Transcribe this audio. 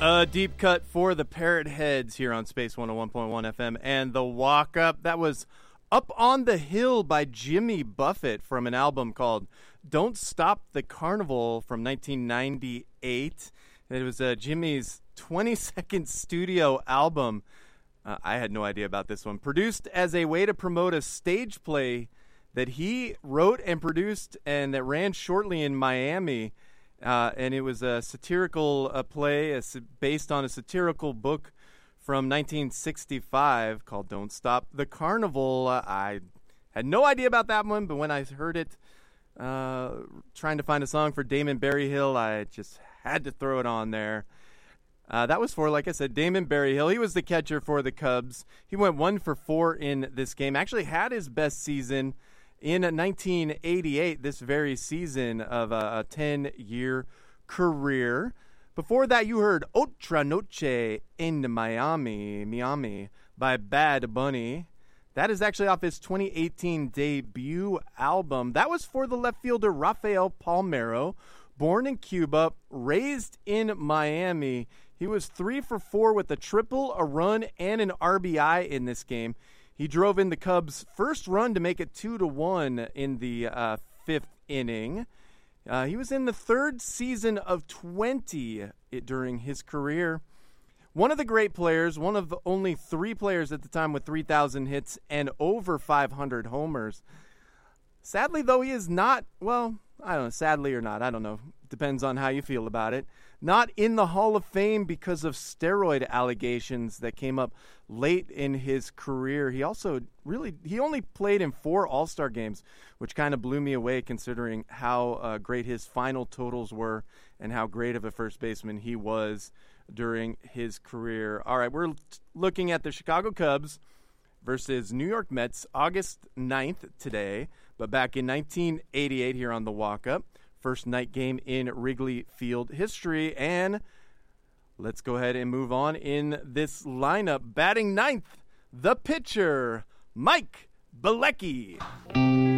A deep cut for the Parrot Heads here on Space 101.1 FM and the Walk Up. That was Up on the Hill by Jimmy Buffett from an album called Don't Stop the Carnival from 1998. It was Jimmy's 22nd studio album. I had no idea about this one. Produced as a way to promote a stage play that he wrote and produced and that ran shortly in Miami. And it was a satirical play based on a satirical book from 1965 called Don't Stop the Carnival. I had no idea about that one, but when I heard it, trying to find a song for Damon Berryhill, I just had to throw it on there. That was for, like I said, Damon Berryhill. He was the catcher for the Cubs. He went 1 for 4 in this game. Actually had his best season in 1988, this very season of a 10-year career. Before that, you heard Otra Noche in Miami by Bad Bunny. That is actually off his 2018 debut album. That was for the left fielder Rafael Palmeiro, born in Cuba, raised in Miami. He was 3 for 4 with a triple, a run, and an RBI in this game. He drove in the Cubs' first run to make it 2-1 in the 5th inning. He was in the 3rd season of 20 during his career. One of the great players, one of only 3 players at the time with 3,000 hits and over 500 homers. Sadly, though, he is not, well, I don't know, sadly or not, I don't know. Depends on how you feel about it. Not in the Hall of Fame because of steroid allegations that came up late in his career. He only played in 4 All-Star games, which kind of blew me away considering how great his final totals were and how great of a first baseman he was during his career. All right, we're looking at the Chicago Cubs versus New York Mets, August 9th today, but back in 1988 here on the Walk-Up. First night game in Wrigley Field history, and let's go ahead and move on in this lineup. Batting 9th, the pitcher, Mike Bilecki.